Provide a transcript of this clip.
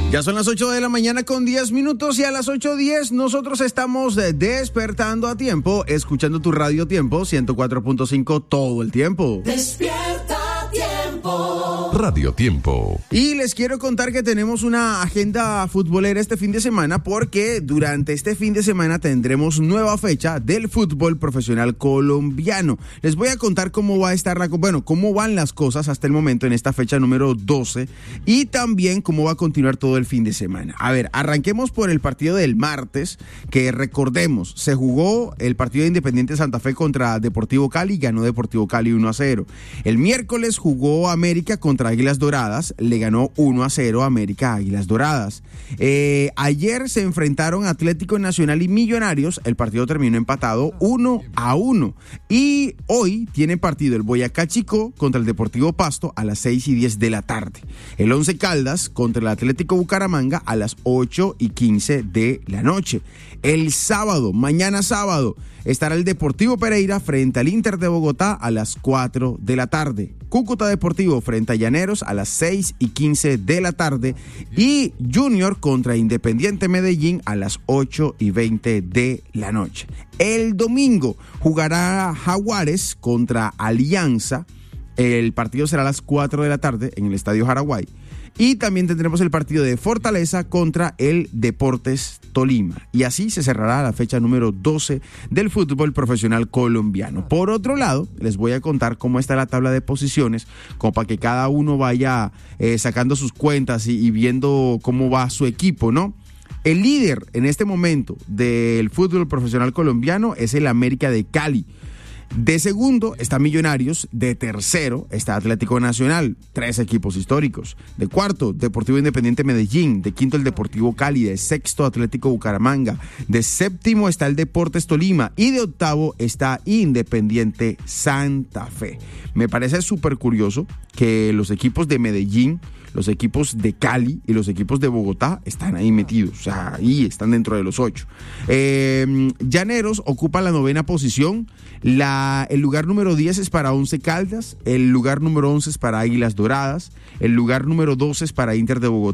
Ya son las 8 de la mañana con 10 minutos y a las 8:10 nosotros estamos despertando a tiempo, escuchando tu Radio Tiempo 104.5 todo el tiempo. Despierta Tiempo. Radio Tiempo. Y les quiero contar que tenemos una agenda futbolera este fin de semana porque durante este fin de semana tendremos nueva fecha del fútbol profesional colombiano. Les voy a contar cómo va a estar cómo van las cosas hasta el momento en esta fecha número 12 y también cómo va a continuar todo el fin de semana. A ver, arranquemos por el partido del martes, que recordemos, se jugó el partido de Independiente Santa Fe contra Deportivo Cali, ganó Deportivo Cali 1-0. El miércoles jugó América contra Águilas Doradas, le ganó 1-0 América Águilas Doradas. Ayer se enfrentaron Atlético Nacional y Millonarios, el partido terminó empatado 1-1. Y hoy tiene partido el Boyacá Chicó contra el Deportivo Pasto a las 6:10 de la tarde. El Once Caldas contra el Atlético Bucaramanga a las 8:15 de la noche. El sábado, mañana sábado, estará el Deportivo Pereira frente al Inter de Bogotá a las 4 de la tarde. Cúcuta Deportivo frente a Llaneros a las 6:15 de la tarde. Y Junior contra Independiente Medellín a las 8:20 de la noche. El domingo jugará Jaguares contra Alianza. El partido será a las 4 de la tarde en el Estadio Jaraguay. Y también tendremos el partido de Fortaleza contra el Deportes Tolima. Y así se cerrará la fecha número 12 del fútbol profesional colombiano. Por otro lado, les voy a contar cómo está la tabla de posiciones, como para que cada uno vaya sacando sus cuentas y viendo cómo va su equipo, ¿no? El líder en este momento del fútbol profesional colombiano es el América de Cali. De segundo está Millonarios, de tercero está Atlético Nacional, 3 equipos históricos. De cuarto, Deportivo Independiente Medellín, de quinto el Deportivo Cali, de sexto Atlético Bucaramanga, de séptimo está el Deportes Tolima y de octavo está Independiente Santa Fe. Me parece súper curioso que los equipos de Medellín, los equipos de Cali y los equipos de Bogotá están ahí metidos, o sea, ahí están dentro de los 8. Llaneros ocupa la 9ª posición, el lugar número 10 es para Once Caldas, el lugar número 11 es para Águilas Doradas, el lugar número 12 es para Inter de Bogotá.